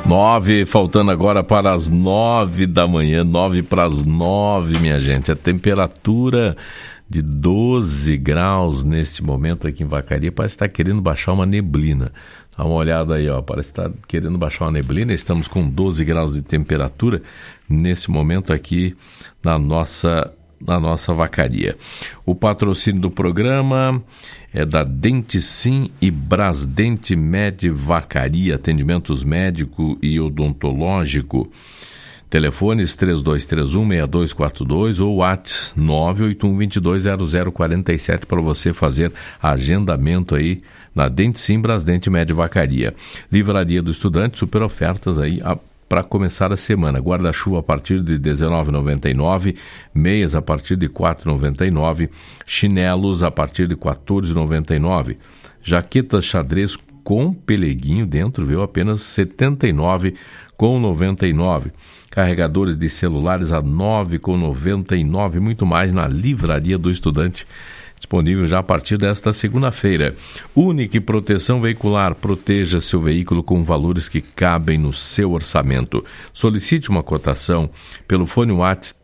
9, faltando agora para as 9 da manhã, 9 para as 9, minha gente. A temperatura de 12 graus neste momento aqui em Vacaria, parece estar querendo baixar uma neblina. Dá uma olhada aí, ó, parece estar querendo baixar uma neblina. Estamos com 12 graus de temperatura nesse momento aqui na nossa Vacaria. O patrocínio do programa é da Denticim e Brasdente Med Vacaria, atendimentos médico e odontológico. Telefones 3231-6242 ou WhatsApp 981-220047 para você fazer agendamento aí na Denticim Brasdente Med Vacaria. Livraria do Estudante, super ofertas aí para começar a semana. Guarda-chuva a partir de R$ 19,99, meias a partir de R$ 4,99, chinelos a partir de R$ 14,99, jaquetas xadrez com peleguinho dentro, viu? Apenas R$ 79,99. Carregadores de celulares a R$ 9,99, muito mais na Livraria do Estudante, disponível já a partir desta segunda-feira. Unique Proteção Veicular, proteja seu veículo com valores que cabem no seu orçamento. Solicite uma cotação pelo fone WhatsApp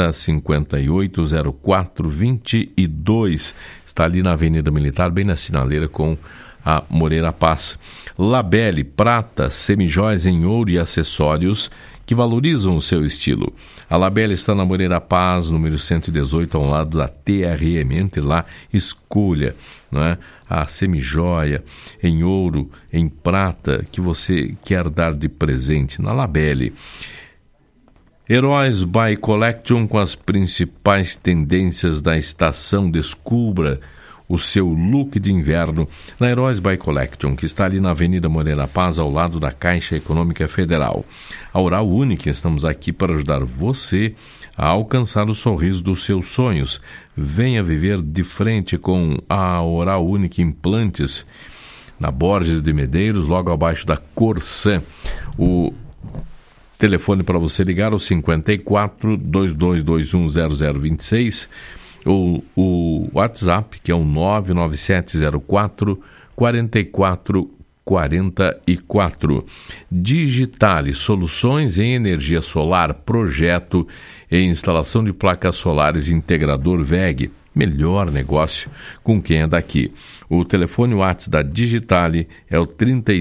3058-0422. Está ali na Avenida Militar, bem na sinaleira com a Moreira Paz. Labelle, prata, semijóias em ouro e acessórios que valorizam o seu estilo. A Labelle está na Moreira Paz, número 118, ao lado da TRM. Entre lá, escolha, não é? A semijóia em ouro, em prata, que você quer dar de presente na Labelle. Heróis by Collection, com as principais tendências da estação. Descubra o seu look de inverno na Heróis by Collection, que está ali na Avenida Moreira Paz, ao lado da Caixa Econômica Federal. A Oral Unique, estamos aqui para ajudar você a alcançar o sorriso dos seus sonhos. Venha viver de frente com a Oral Unique Implantes, na Borges de Medeiros, logo abaixo da Corsã. O telefone para você ligar é o 54-2221-0026, ou o WhatsApp, que é o 99704-4444. Digitale, soluções em energia solar, projeto e instalação de placas solares, Integrador VEG. Melhor negócio com quem é daqui. O telefone WhatsApp da Digitale é o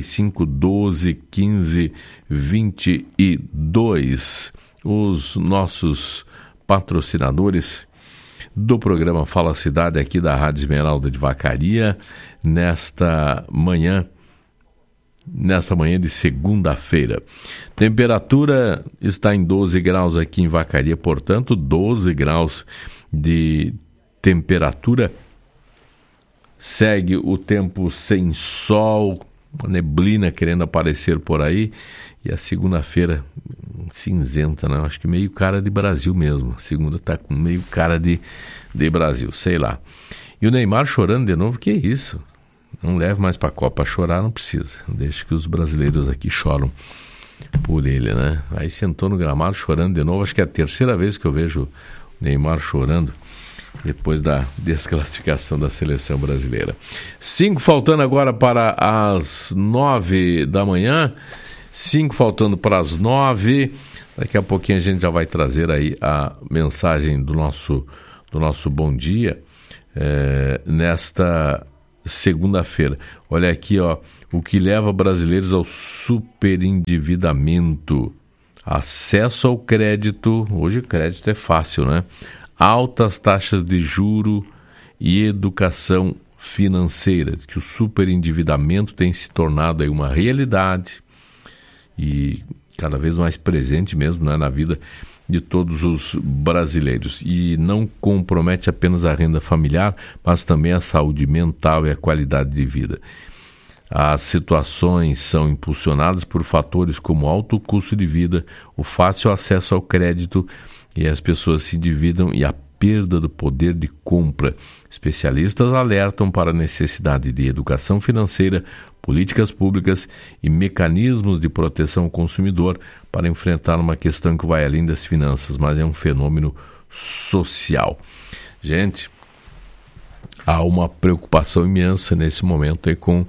3512-1522. Os nossos patrocinadores do programa Fala Cidade aqui da Rádio Esmeralda de Vacaria, nesta manhã de segunda-feira. Temperatura está em 12 graus aqui em Vacaria, portanto, 12 graus de temperatura. Segue o tempo sem sol, uma neblina querendo aparecer por aí, e a segunda-feira cinzenta, né? Acho que meio cara de Brasil mesmo. A segunda tá com meio cara de Brasil, sei lá. E o Neymar chorando de novo, que isso? Não leve mais pra Copa, chorar não precisa. Deixa que os brasileiros aqui choram por ele, né? Aí sentou no gramado chorando de novo. Acho que é a terceira vez que eu vejo o Neymar chorando depois da desclassificação da seleção brasileira. 5 faltando agora para as 9 da manhã. 5 faltando para as 9. Daqui a pouquinho a gente já vai trazer aí a mensagem do nosso bom dia nesta segunda-feira. Olha aqui, ó, o que leva brasileiros ao superendividamento. Acesso ao crédito, hoje o crédito é fácil, né? Altas taxas de juro e educação financeira. Que o superendividamento tem se tornado aí uma realidade e cada vez mais presente mesmo, né, na vida de todos os brasileiros. E não compromete apenas a renda familiar, mas também a saúde mental e a qualidade de vida. As situações são impulsionadas por fatores como alto custo de vida, o fácil acesso ao crédito, e as pessoas se endividam, e a perda do poder de compra. Especialistas alertam para a necessidade de educação financeira, políticas públicas e mecanismos de proteção ao consumidor para enfrentar uma questão que vai além das finanças, mas é um fenômeno social. Gente, há uma preocupação imensa nesse momento aí com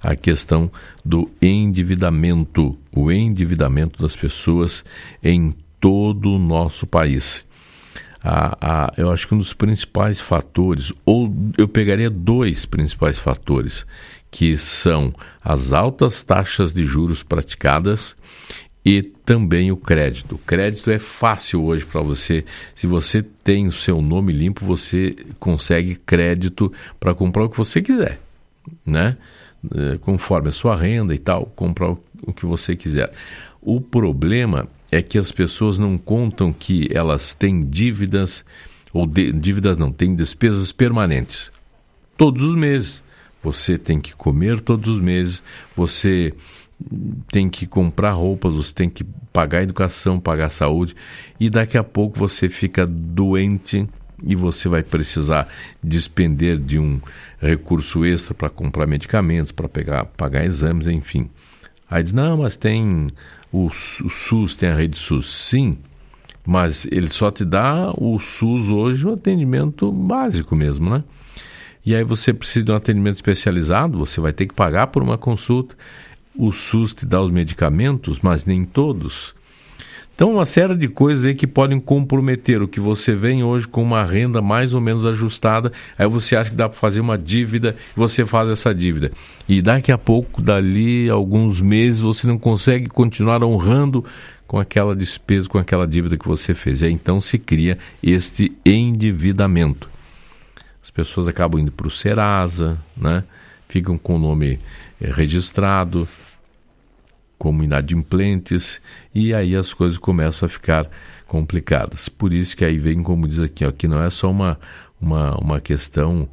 a questão do endividamento, o endividamento das pessoas em todo o nosso país. Eu acho que um dos principais fatores, ou eu pegaria 2 principais fatores, que são as altas taxas de juros praticadas e também o crédito. O crédito é fácil hoje para você. Se você tem o seu nome limpo, você consegue crédito para comprar o que você quiser, né? Conforme a sua renda e tal, comprar o que você quiser. O problema é que as pessoas não contam que elas têm dívidas, dívidas não, têm despesas permanentes. Todos os meses. Você tem que comer todos os meses, você tem que comprar roupas, você tem que pagar educação, pagar saúde, e daqui a pouco você fica doente e você vai precisar despender de um recurso extra para comprar medicamentos, para pagar exames, enfim. Aí diz, não, mas tem o SUS, tem a rede SUS. Sim, mas ele só te dá o SUS hoje, o atendimento básico mesmo, né? E aí você precisa de um atendimento especializado, você vai ter que pagar por uma consulta. O SUS te dá os medicamentos, mas nem todos. Então, uma série de coisas aí que podem comprometer o que você vem hoje com uma renda mais ou menos ajustada. Aí você acha que dá para fazer uma dívida, você faz essa dívida. E daqui a pouco, dali alguns meses, você não consegue continuar honrando com aquela despesa, com aquela dívida que você fez. E aí, então se cria este endividamento. As pessoas acabam indo para o Serasa, né? Ficam com o nome registrado como inadimplentes, e aí as coisas começam a ficar complicadas. Por isso que aí vem, como diz aqui, ó, que não é só uma questão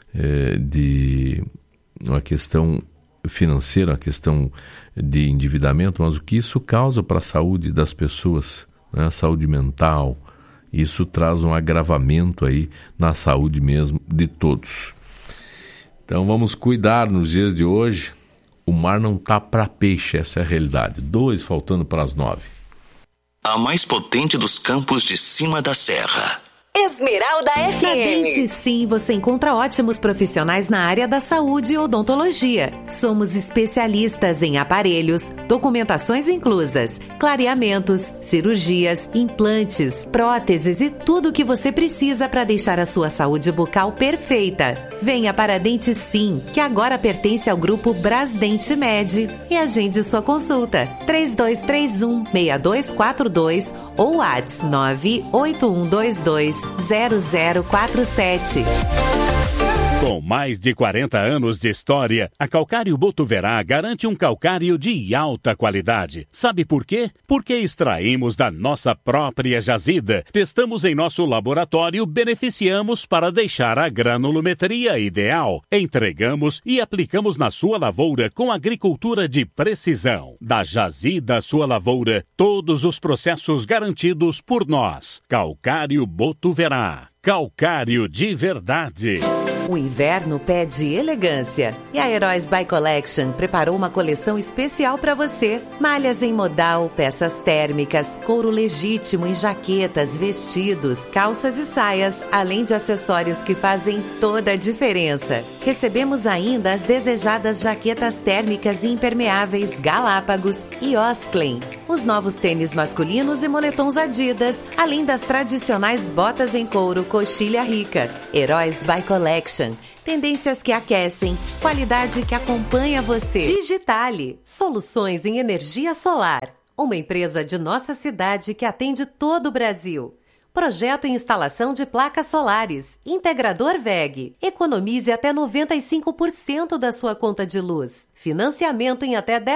uma questão financeira, uma questão de endividamento, mas o que isso causa para a saúde das pessoas, né? A saúde mental, isso traz um agravamento aí na saúde mesmo de todos. Então vamos cuidar nos dias de hoje. O mar não tá para peixe, essa é a realidade. 2 faltando para as 9. A mais potente dos campos de cima da serra. Esmeralda FM. Na Dente Sim, você encontra ótimos profissionais na área da saúde e odontologia. Somos especialistas em aparelhos, documentações inclusas, clareamentos, cirurgias, implantes, próteses e tudo o que você precisa para deixar a sua saúde bucal perfeita. Venha para a Dente Sim, que agora pertence ao grupo Brasdente Med, e agende sua consulta. 3231-6242 ou WhatsApp 981220047. Com mais de 40 anos de história, a Calcário Botuverá garante um calcário de alta qualidade. Sabe por quê? Porque extraímos da nossa própria jazida, testamos em nosso laboratório, beneficiamos para deixar a granulometria ideal, entregamos e aplicamos na sua lavoura com agricultura de precisão. Da jazida à sua lavoura, todos os processos garantidos por nós. Calcário Botuverá. Calcário de verdade. O inverno pede elegância e a Heróis by Collection preparou uma coleção especial para você. Malhas em modal, peças térmicas, couro legítimo em jaquetas, vestidos, calças e saias, além de acessórios que fazem toda a diferença. Recebemos ainda as desejadas jaquetas térmicas e impermeáveis Galápagos e Osklen, os novos tênis masculinos e moletons Adidas, além das tradicionais botas em couro Coxilha Rica. Heróis by Collection. Tendências que aquecem, qualidade que acompanha você. Digitale, soluções em energia solar. Uma empresa de nossa cidade que atende todo o Brasil. Projeto e instalação de placas solares. Integrador WEG. Economize até 95% da sua conta de luz. Financiamento em até 10